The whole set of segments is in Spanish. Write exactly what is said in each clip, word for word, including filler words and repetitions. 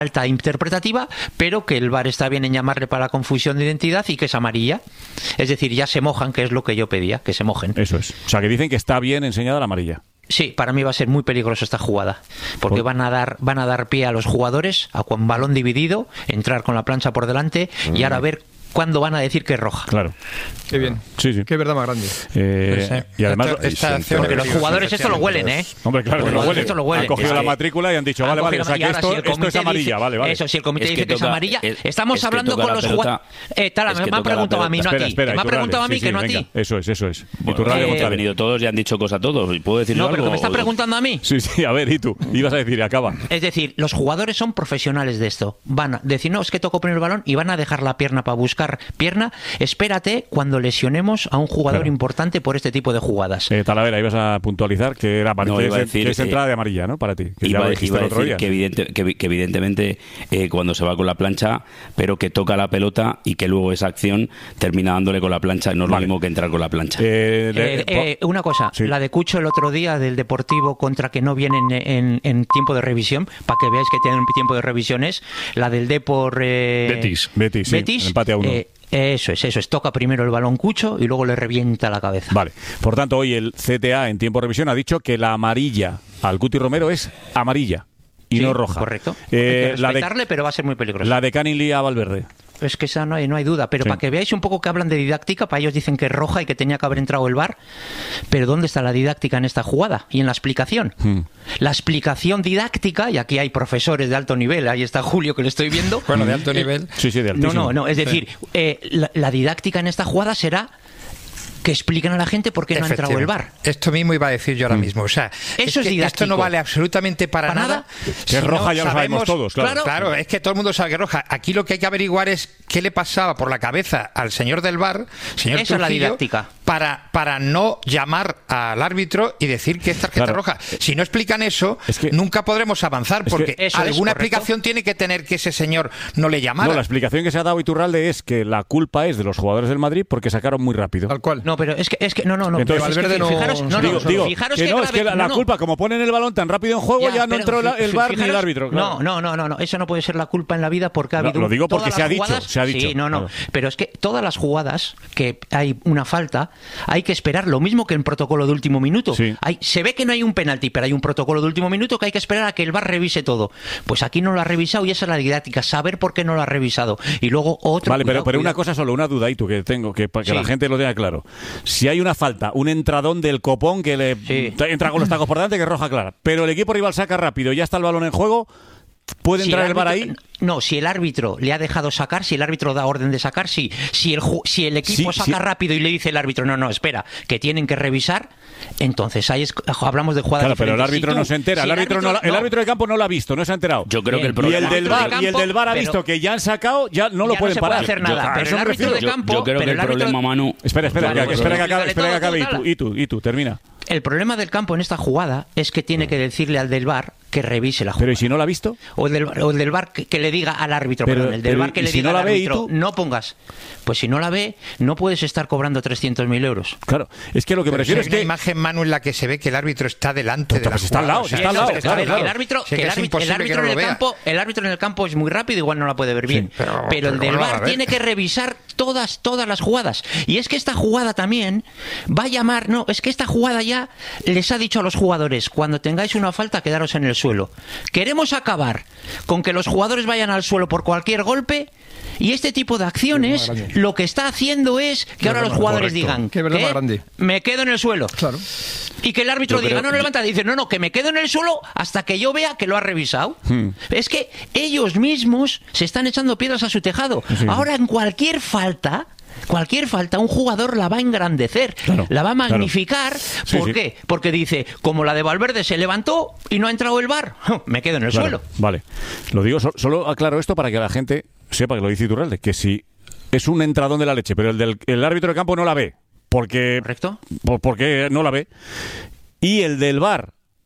falta interpretativa, pero que el V A R está bien en llamarle para la confusión de identidad y que es amarilla. Es decir, ya se mojan, que es lo que yo pedía, que se mojen. Eso es. O sea, que dicen que está bien enseñada la amarilla. Sí, para mí va a ser muy peligroso esta jugada, porque ¿Por? van a dar van a dar pie a los jugadores a con balón dividido, entrar con la plancha por delante mm. y ahora ver cuándo van a decir que es roja. Claro. Qué bien. Sí, sí. Qué verdad más grande. Eh, pues, eh, y además... Esta, esta porque los jugadores esto lo huelen, ¿eh? Hombre, claro que lo huelen. Esto lo huelen. Han cogido es la que, matrícula y han dicho, vale, vale, o sea que esto, si esto es amarilla, dice, vale, vale. Eso, si el comité es dice que, que toca, es amarilla, es, estamos es hablando con los jugadores... Eh, Tala, me ha preguntado a mí, no a ti. Me ha preguntado a mí que no a ti. Eso es, eso es. Y tu radio ha venido todos y han dicho cosas todos. ¿Puedo decirlo algo? No, pero me está preguntando a mí. Sí, sí, a ver, ¿y tú? Ibas a decir, acaba. Es decir, los jugadores son profesionales de esto. Van a decir, no, es que toco poner el balón y van a dejar la pierna para buscar pierna. Espérate cuando lesionemos a un jugador claro. importante por este tipo de jugadas. Eh, Talavera, ibas a puntualizar que era para no, que, iba es, a decir, que es entrada eh, de amarilla, ¿no? Para ti. Que iba, ya iba a decir día. Que, evidente, que, que evidentemente eh, cuando se va con la plancha, pero que toca la pelota y que luego esa acción termina dándole con la plancha, no es vale. lo mismo que entrar con la plancha. Eh, de, eh, eh, una cosa, sí. la de Cucho el otro día del Deportivo contra que no vienen en, en, en tiempo de revisión, para que veáis que tienen tiempo de revisión, es la del Depor eh, Betis, Betis, Betis sí, empate a uno. Eh, Eso es, eso es. Toca primero el balón Cucho y luego le revienta la cabeza. Vale. Por tanto, hoy el C T A en tiempo de revisión ha dicho que la amarilla al Guti Romero es amarilla y sí, no roja. Correcto. Eh, Hay que respetarle, la de, pero va a ser muy peligroso. La de Canning a Valverde. Es que esa no hay, no hay duda, pero sí. para que veáis un poco que hablan de didáctica, para ellos dicen que es roja y que tenía que haber entrado el V A R, pero ¿dónde está la didáctica en esta jugada y en la explicación? Hmm. La explicación didáctica, y aquí hay profesores de alto nivel, ahí está Julio que lo estoy viendo. Bueno, de alto nivel. Sí, sí, de altísimo. No, no, no, es decir, sí. eh, la, la didáctica en esta jugada será que expliquen a la gente por qué no ha entrado el V A R. Esto mismo iba a decir yo ahora mismo. O sea, eso es, es que esto no vale absolutamente para, para nada. Que es roja, ya lo sabemos todos, claro. claro. Claro, es que todo el mundo sabe que es roja. Aquí lo que hay que averiguar es qué le pasaba por la cabeza al señor del V A R, señor Esa es la didáctica. Para, para no llamar al árbitro y decir que es tarjeta claro. roja. Si no explican eso, es que, nunca podremos avanzar, porque es que alguna es, explicación tiene que tener que ese señor no le llamara. No, la explicación que se ha dado Iturralde es que la culpa es de los jugadores del Madrid porque sacaron muy rápido. Tal cual. No, pero es que, es que no, no, no. Entonces, es que, no, fijaros, no, digo, no, digo, fijaros que, que, no, grave, es que la, no, la no. culpa, como ponen el balón tan rápido en juego, ya, ya no entró el, el V A R ni el árbitro. Claro. No, no, no, no, no, eso no puede ser la culpa en la vida porque ha habido. No, lo digo porque se ha, jugadas, dicho, se ha dicho. Sí, no, no. Claro. Pero es que todas las jugadas que hay una falta, hay que esperar lo mismo que en protocolo de último minuto. Sí. Hay, se ve que no hay un penalti, pero hay un protocolo de último minuto que hay que esperar a que el V A R revise todo. Pues aquí no lo ha revisado y esa es la didáctica, saber por qué no lo ha revisado. Y luego otro. Vale, cuidado, pero, pero cuidado. una cosa solo, una duda, y tú que tengo, que para que sí. la gente lo tenga claro. Si hay una falta, un entradón del copón que le sí. entra con los tacos por delante, que es roja clara, pero el equipo rival saca rápido y ya está el balón en juego, ¿puede si entrar el, el árbitro, V A R ahí? No, si el árbitro le ha dejado sacar, si el árbitro da orden de sacar, sí. Si el, si el equipo sí, saca sí. rápido y le dice el árbitro, no, no, espera, que tienen que revisar, entonces ahí es, hablamos de jugadas Claro, pero el árbitro si tú, no se entera. Si el, árbitro, el, árbitro no, no. el árbitro de campo no lo ha visto, no se ha enterado. Yo creo Bien. que el problema... Y el del V A R, campo, y el del V A R ha pero, visto que ya han sacado, ya no lo ya pueden no se parar. puede hacer nada, yo, pero el árbitro de campo... Yo, yo creo pero que el, el árbitro... problema, Manu... Espera, espera, claro, que, espera que acabe, espera que acabe y, todo, tú, y tú, y tú, termina. El problema del campo en esta jugada es que tiene que decirle al del V A R que revise la jugada. Pero ¿y si no la ha visto? O el del, o el del V A R que, que le diga al árbitro, pero, perdón, el del pero, V A R que le si diga no al la árbitro, ve, no pongas. Pues si no la ve, no puedes estar cobrando trescientos mil euros. Claro, es que lo que pero me refiero si es hay que... una imagen, Manu, en la que se ve que el árbitro está delante pero, de la pues está al lado, o sea, está al lado, no, claro, claro. El árbitro, sí, que el es árbitro, el árbitro no en el vea. campo, el árbitro en el campo es muy rápido, igual no la puede ver bien. Sí, pero, pero, pero el del ¿cómo V A la R va a tiene que revisar todas, todas las jugadas. Y es que esta jugada también va a llamar, no, es que esta jugada ya les ha dicho a los jugadores, cuando tengáis una falta, quedaros en el suelo. Queremos acabar con que los jugadores vayan al suelo por cualquier golpe. Y este tipo de acciones lo que está haciendo es que ahora los jugadores correcto. digan Qué verdad que más grande. me quedo en el suelo. Claro. Y que el árbitro yo diga, creo, no, no levanta, dice, no, no, que me quedo en el suelo hasta que yo vea que lo ha revisado. Hmm. Es que ellos mismos se están echando piedras a su tejado. Sí. Ahora en cualquier falta... Cualquier falta, un jugador la va a engrandecer, claro, la va a magnificar. Claro. Sí, ¿Por sí. qué? Porque dice, como la de Valverde se levantó y no ha entrado el V A R, me quedo en el claro, suelo. Vale, lo digo, so, solo aclaro esto para que la gente sepa que lo dice Iturralde, que si es un entradón de la leche, pero el del el árbitro de campo no la ve, porque, ¿correcto? Por, porque no la ve, y el del V A R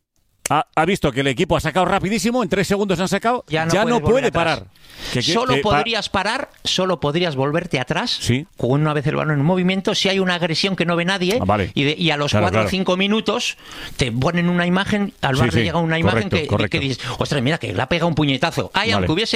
ha, ha visto que el equipo ha sacado rapidísimo, en tres segundos han sacado, ya no ya puede, no puede parar. Que, que, solo que, podrías parar, solo podrías volverte atrás, ¿sí? con una vez el balón en movimiento, si hay una agresión que no ve nadie, ah, vale. y, de, y a los claro, cuatro o claro. cinco minutos te ponen una imagen, al bar sí, le sí, llega una imagen correcto, que, correcto. que dices, ostras, mira, que le ha pegado un puñetazo. Ay, vale. Aunque hubiese